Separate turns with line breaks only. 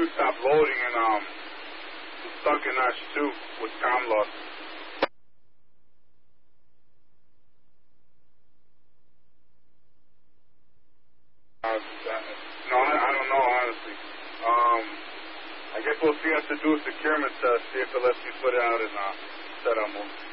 CPU stopped loading and I'm stuck in Notch 2 with com loss. No, I don't know, honestly. I guess we'll see us to do a securement test, see if it lets me put it out in setup mode.